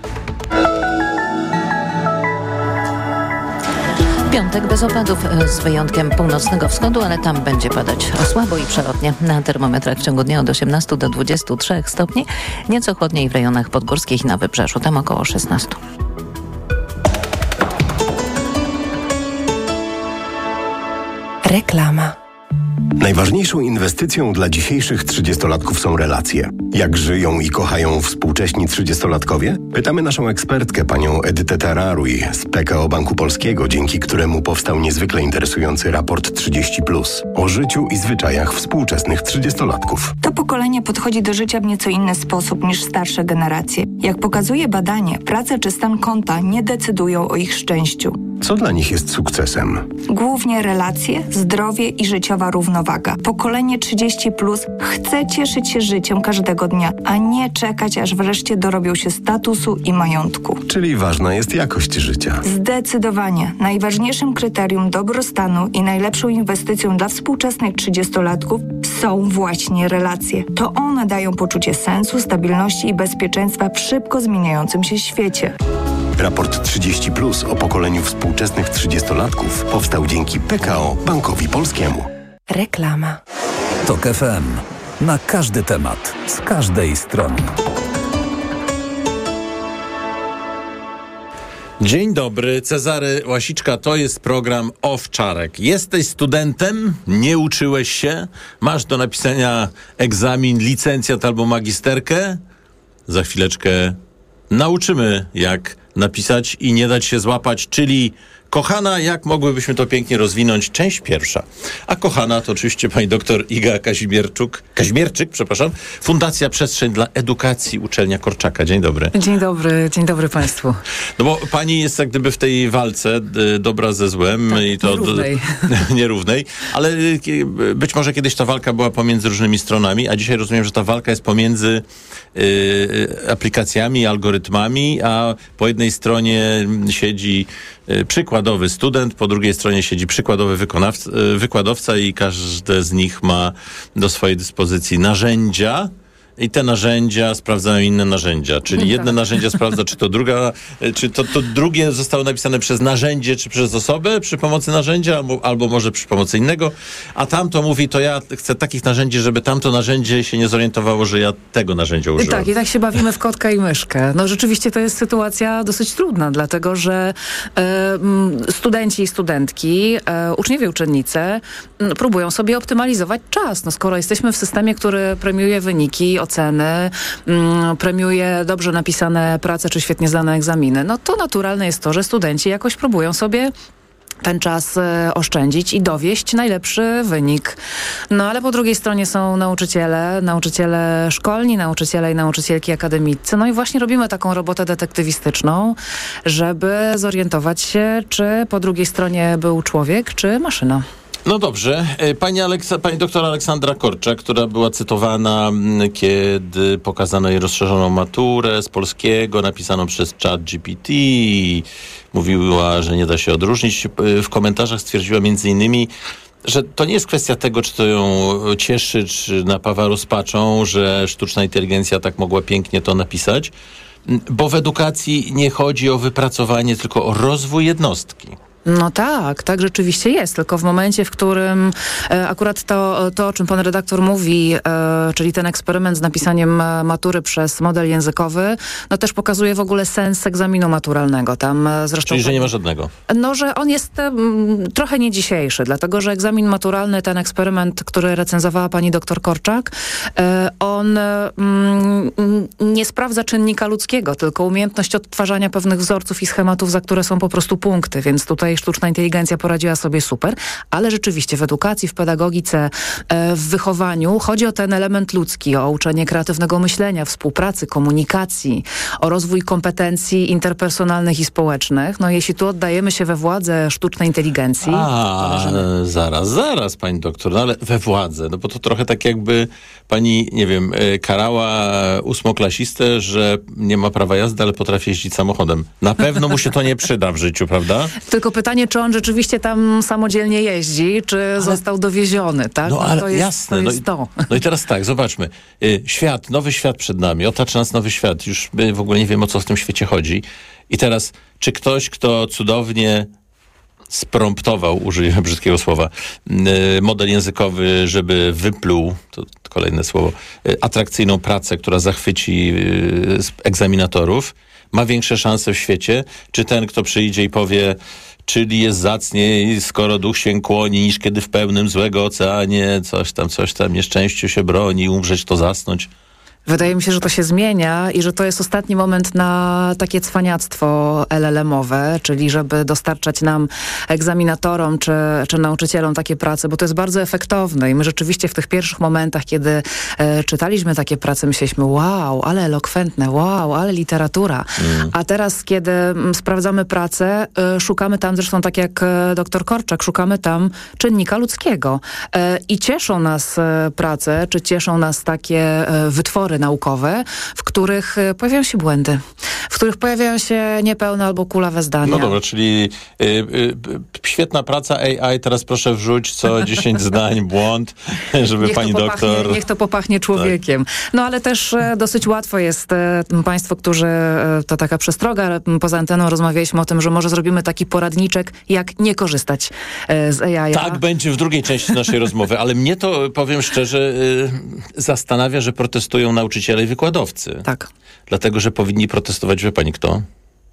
Piątek bez opadów, z wyjątkiem północnego wschodu, ale tam będzie padać słabo i przelotnie. Na termometrach w ciągu dnia od osiemnastu do dwudziestu trzech stopni. Nieco chłodniej w rejonach podgórskich i na wybrzeżu, tam około szesnastu. Reklama. Najważniejszą inwestycją dla dzisiejszych trzydziestolatków są relacje. Jak żyją i kochają współcześni trzydziestolatkowie? Pytamy naszą ekspertkę, panią Edytę Tararuj z P K O Banku Polskiego, dzięki któremu powstał niezwykle interesujący raport trzydzieści plus o życiu i zwyczajach współczesnych trzydziestolatków. To pokolenie podchodzi do życia w nieco inny sposób niż starsze generacje. Jak pokazuje badanie, praca czy stan konta nie decydują o ich szczęściu. Co dla nich jest sukcesem? Głównie relacje, zdrowie i życiowa równowaga. Pokolenie trzydzieści plus chce cieszyć się życiem każdego dnia, a nie czekać, aż wreszcie dorobią się statusu i majątku. Czyli ważna jest jakość życia. Zdecydowanie. Najważniejszym kryterium dobrostanu i najlepszą inwestycją dla współczesnych trzydziestolatków są właśnie relacje. To one dają poczucie sensu, stabilności i bezpieczeństwa w szybko zmieniającym się świecie. Raport trzydzieści plus o pokoleniu współczesnych trzydziestolatków powstał dzięki P K O Bankowi Polskiemu. Reklama. TOK F M. Na każdy temat, z każdej strony. Dzień dobry, Cezary Łasiczka, to jest program Owczarek. Jesteś studentem, nie uczyłeś się, masz do napisania egzamin, licencjat albo magisterkę. Za chwileczkę nauczymy, jak napisać i nie dać się złapać, czyli kochana, jak mogłybyśmy to pięknie rozwinąć? Część pierwsza. A kochana to oczywiście pani doktor Iga Kazimierczuk, Kazimierczyk, przepraszam, Fundacja Przestrzeń dla Edukacji, Uczelnia Korczaka. Dzień dobry. Dzień dobry, dzień dobry państwu. No bo pani jest jak gdyby w tej walce y, dobra ze złem. Tak, i to nierównej. D- nierównej, ale y, być może kiedyś ta walka była pomiędzy różnymi stronami, a dzisiaj rozumiem, że ta walka jest pomiędzy y, aplikacjami, algorytmami, a po jednej stronie siedzi y, przykładowy student, po drugiej stronie siedzi przykładowy wykonawca, y, wykładowca i każde z nich ma do swojej dyspozycji narzędzia, i te narzędzia sprawdzają inne narzędzia. Czyli jedne tak. narzędzie sprawdza, czy to druga, czy to, to drugie zostało napisane przez narzędzie, czy przez osobę przy pomocy narzędzia, albo, albo może przy pomocy innego, a tamto mówi, to ja chcę takich narzędzi, żeby tamto narzędzie się nie zorientowało, że ja tego narzędzia użyłem. Tak, i tak się bawimy w kotka i myszkę. No rzeczywiście to jest sytuacja dosyć trudna, dlatego że e, studenci i studentki, e, uczniowie, uczennice m, próbują sobie optymalizować czas. No skoro jesteśmy w systemie, który premiuje wyniki, oceny, mm, premiuje dobrze napisane prace czy świetnie zdane egzaminy, no to naturalne jest to, że studenci jakoś próbują sobie ten czas e, oszczędzić i dowieść najlepszy wynik. No ale po drugiej stronie są nauczyciele, nauczyciele szkolni, nauczyciele i nauczycielki akademiccy. No i właśnie robimy taką robotę detektywistyczną, żeby zorientować się, czy po drugiej stronie był człowiek, czy maszyna. No dobrze. Pani, Aleksa, pani doktor Aleksandra Korczak, która była cytowana, kiedy pokazano jej rozszerzoną maturę z polskiego, napisaną przez ChatGPT, mówiła, że nie da się odróżnić. W komentarzach stwierdziła między innymi, że to nie jest kwestia tego, czy to ją cieszy, czy napawa rozpaczą, że sztuczna inteligencja tak mogła pięknie to napisać, bo w edukacji nie chodzi o wypracowanie, tylko o rozwój jednostki. No tak, tak rzeczywiście jest, tylko w momencie, w którym e, akurat to, to, o czym pan redaktor mówi, e, czyli ten eksperyment z napisaniem matury przez model językowy, no też pokazuje w ogóle sens egzaminu maturalnego. Tam zresztą... Czyli, że nie ma żadnego? No, że on jest m, trochę nie dzisiejszy, dlatego, że egzamin maturalny, ten eksperyment, który recenzowała pani doktor Korczak, e, on m, nie sprawdza czynnika ludzkiego, tylko umiejętność odtwarzania pewnych wzorców i schematów, za które są po prostu punkty, więc tutaj tutaj sztuczna inteligencja poradziła sobie super, ale rzeczywiście w edukacji, w pedagogice, w wychowaniu chodzi o ten element ludzki, o uczenie kreatywnego myślenia, współpracy, komunikacji, o rozwój kompetencji interpersonalnych i społecznych. No jeśli tu oddajemy się we władzę sztucznej inteligencji... A, zaraz, zaraz, pani doktor, no ale we władzę, no bo to trochę tak jakby pani, nie wiem, karała ósmoklasistę, że nie ma prawa jazdy, ale potrafi jeździć samochodem. Na pewno mu się to nie przyda w życiu, prawda? Tylko pytanie, czy on rzeczywiście tam samodzielnie jeździ, czy ale... został dowieziony, tak? No, no ale to jest, jasne. to no, jest i, to. no i teraz tak, zobaczmy. Świat, nowy świat przed nami, otacza nas nowy świat. Już my w ogóle nie wiemy, o co w tym świecie chodzi. I teraz, czy ktoś, kto cudownie spromptował, użyję brzydkiego słowa, model językowy, żeby wypluł, to kolejne słowo, atrakcyjną pracę, która zachwyci egzaminatorów, ma większe szanse w świecie, czy ten, kto przyjdzie i powie, czyli jest zacniej, skoro duch się kłoni, niż kiedy w pełnym złego oceanie, coś tam, coś tam, nieszczęściu się broni, umrzeć to zasnąć. Wydaje mi się, że to się zmienia i że to jest ostatni moment na takie cwaniactwo el el emowe, czyli żeby dostarczać nam egzaminatorom czy, czy nauczycielom takie prace, bo to jest bardzo efektowne i my rzeczywiście w tych pierwszych momentach, kiedy e, czytaliśmy takie prace, myśleliśmy, wow, ale elokwentne, wow, ale literatura. Mm. A teraz, kiedy m, sprawdzamy pracę, e, szukamy tam, zresztą tak jak e, doktor Korczak, szukamy tam czynnika ludzkiego. E, I cieszą nas e, prace, czy cieszą nas takie e, wytwory naukowe, w których pojawiają się błędy, w których pojawiają się niepełne albo kulawe zdania. No dobra, czyli y, y, świetna praca A I, teraz proszę wrzuć co dziesięć zdań błąd, żeby niech pani popachnie, doktor... Niech to popachnie człowiekiem. Tak. No ale też e, dosyć łatwo jest e, państwo, którzy, e, to taka przestroga, poza anteną rozmawialiśmy o tym, że może zrobimy taki poradniczek, jak nie korzystać e, z A I. Tak będzie w drugiej części naszej rozmowy, ale mnie to, powiem szczerze, y, zastanawia, że protestują nauczyciele i wykładowcy. Tak. Dlatego, że powinni protestować, wie pani kto?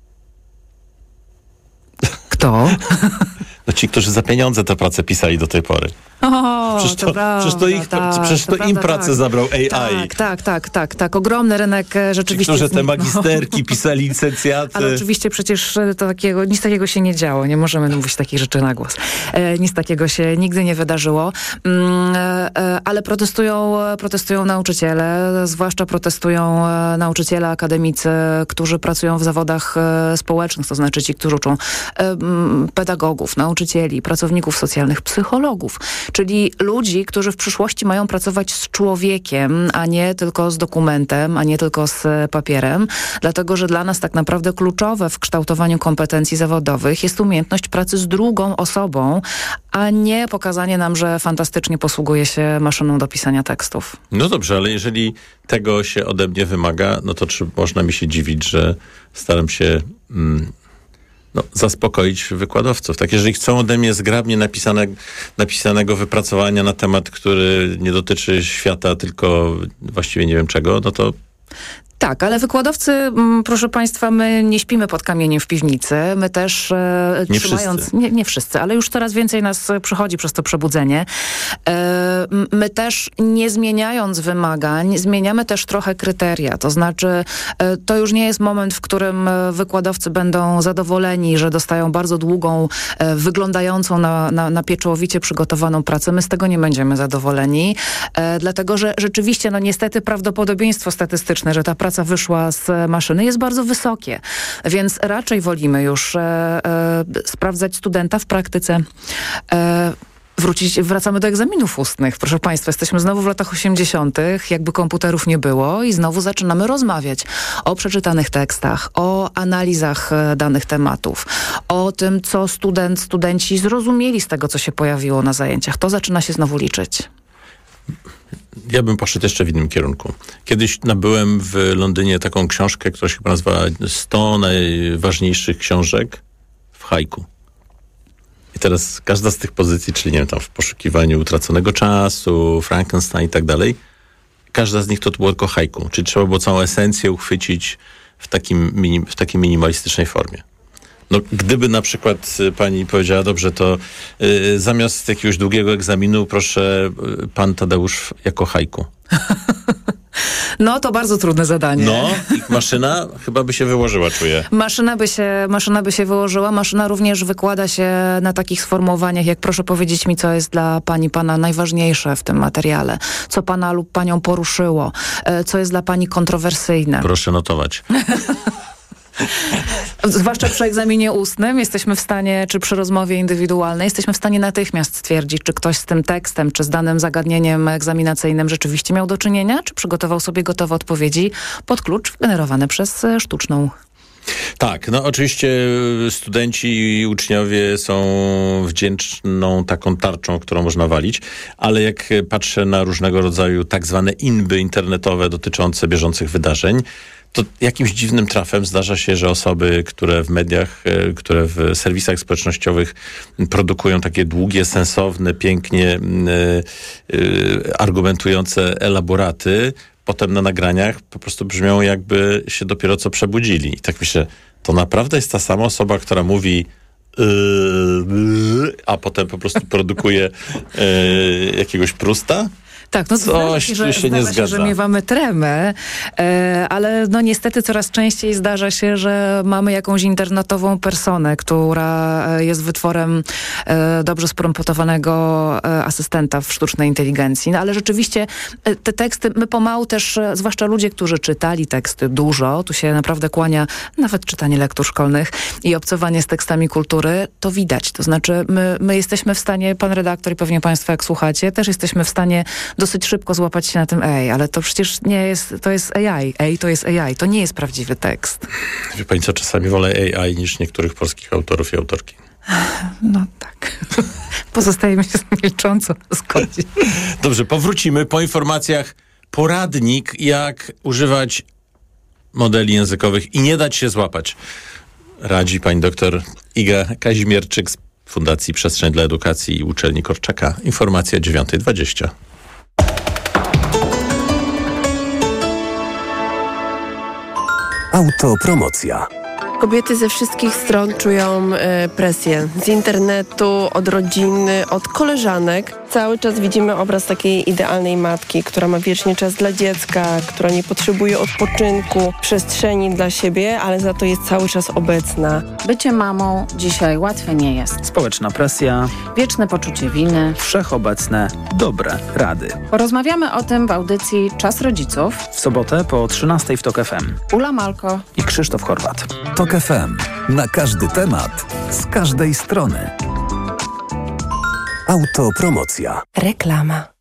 Kto? No ci, którzy za pieniądze tę pracę pisali do tej pory. O, przecież to, to prawda, przecież to, ich, tak, przecież to, to im prawda, pracę tak. zabrał A I. Tak, tak, tak, tak, tak. Ogromny rynek rzeczywiście. Ci, którzy te magisterki pisali, licencjaty. Ale oczywiście przecież to takiego, nic takiego się nie działo. Nie możemy mówić takich rzeczy na głos. E, nic takiego się nigdy nie wydarzyło. Mm, e, ale protestują, protestują nauczyciele, zwłaszcza protestują nauczyciele akademicy, którzy pracują w zawodach społecznych, to znaczy ci, którzy uczą e, pedagogów, nauczycieli, pracowników socjalnych, psychologów, czyli ludzi, którzy w przyszłości mają pracować z człowiekiem, a nie tylko z dokumentem, a nie tylko z papierem, dlatego że dla nas tak naprawdę kluczowe w kształtowaniu kompetencji zawodowych jest umiejętność pracy z drugą osobą, a nie pokazanie nam, że fantastycznie posługuje się maszyną do pisania tekstów. No dobrze, ale jeżeli tego się ode mnie wymaga, no to czy można mi się dziwić, że staram się... Mm, No, zaspokoić wykładowców. Tak, jeżeli chcą ode mnie zgrabnie napisane, napisanego wypracowania na temat, który nie dotyczy świata, tylko właściwie nie wiem czego, no to... Tak, ale wykładowcy, proszę państwa, my nie śpimy pod kamieniem w piwnicy. My też e, nie trzymając... Wszyscy. Nie, nie wszyscy, ale już coraz więcej nas przychodzi przez to przebudzenie. E, my też nie zmieniając wymagań, zmieniamy też trochę kryteria. To znaczy, e, to już nie jest moment, w którym wykładowcy będą zadowoleni, że dostają bardzo długą, e, wyglądającą na, na, na pieczołowicie przygotowaną pracę. My z tego nie będziemy zadowoleni, e, dlatego że rzeczywiście, no niestety prawdopodobieństwo statystyczne, że ta praca praca wyszła z maszyny, jest bardzo wysokie. Więc raczej wolimy już e, e, sprawdzać studenta w praktyce. E, Wrócić, wracamy do egzaminów ustnych. Proszę państwa, jesteśmy znowu w latach osiemdziesiątych, jakby komputerów nie było i znowu zaczynamy rozmawiać o przeczytanych tekstach, o analizach danych tematów, o tym, co student, studenci zrozumieli z tego, co się pojawiło na zajęciach. To zaczyna się znowu liczyć. Ja bym poszedł jeszcze w innym kierunku. Kiedyś nabyłem w Londynie taką książkę, która się chyba nazywa sto najważniejszych książek w haiku. I teraz każda z tych pozycji, czyli nie wiem, tam w poszukiwaniu utraconego czasu, Frankenstein i tak dalej, każda z nich to było tylko haiku. Czyli trzeba było całą esencję uchwycić w, takim minim, w takiej minimalistycznej formie. No, gdyby na przykład pani powiedziała, dobrze, to y, zamiast jakiegoś długiego egzaminu, proszę, y, pan Tadeusz jako haiku. No to bardzo trudne zadanie. No, i maszyna chyba by się wyłożyła, czuję. Maszyna by się, maszyna by się wyłożyła. Maszyna również wykłada się na takich sformułowaniach, jak proszę powiedzieć mi, co jest dla pani, pana najważniejsze w tym materiale. Co pana lub panią poruszyło. Co jest dla pani kontrowersyjne. Proszę notować. Zwłaszcza przy egzaminie ustnym jesteśmy w stanie, czy przy rozmowie indywidualnej, jesteśmy w stanie natychmiast stwierdzić, czy ktoś z tym tekstem, czy z danym zagadnieniem egzaminacyjnym rzeczywiście miał do czynienia, czy przygotował sobie gotowe odpowiedzi pod klucz generowane przez sztuczną. Tak, no oczywiście studenci i uczniowie są wdzięczną taką tarczą, którą można walić, ale jak patrzę na różnego rodzaju tak zwane inby internetowe dotyczące bieżących wydarzeń, to jakimś dziwnym trafem zdarza się, że osoby, które w mediach, które w serwisach społecznościowych produkują takie długie, sensowne, pięknie yy, yy, argumentujące elaboraty, potem na nagraniach po prostu brzmią, jakby się dopiero co przebudzili. I tak myślę, to naprawdę jest ta sama osoba, która mówi yy, yy, a potem po prostu produkuje yy, jakiegoś Prusta? Tak, no coś się, że, się nie zgadza. Się, że miewamy tremę, e, ale no niestety coraz częściej zdarza się, że mamy jakąś internetową personę, która jest wytworem e, dobrze skomponowanego e, asystenta w sztucznej inteligencji. No ale rzeczywiście e, te teksty, my pomału też, e, zwłaszcza ludzie, którzy czytali teksty dużo, tu się naprawdę kłania nawet czytanie lektur szkolnych i obcowanie z tekstami kultury, to widać. To znaczy my, my jesteśmy w stanie, pan redaktor i pewnie państwo jak słuchacie, też jesteśmy w stanie dosyć szybko złapać się na tym, ej, ale to przecież nie jest, to jest A I, ej, to jest A I, to nie jest prawdziwy tekst. Wie pani co, czasami wolę A I niż niektórych polskich autorów i autorki. No tak. Pozostajemy się milcząco zgodzić. Dobrze, powrócimy po informacjach. Poradnik, jak używać modeli językowych i nie dać się złapać. Radzi pani doktor Iga Kazimierczyk z Fundacji Przestrzeń dla Edukacji i Uczelni Korczaka. Informacja dziewiąta dwadzieścia. Autopromocja. Kobiety ze wszystkich stron czują y, presję. Z internetu, od rodziny, od koleżanek. Cały czas widzimy obraz takiej idealnej matki, która ma wiecznie czas dla dziecka, która nie potrzebuje odpoczynku, przestrzeni dla siebie, ale za to jest cały czas obecna. Bycie mamą dzisiaj łatwe nie jest. Społeczna presja. Wieczne poczucie winy. Wszechobecne dobre rady. Porozmawiamy o tym w audycji Czas Rodziców. W sobotę po trzynastej w Tok F M. Ula Malko i Krzysztof Horwat. Tok F M. Na każdy temat, z każdej strony. Autopromocja. Reklama.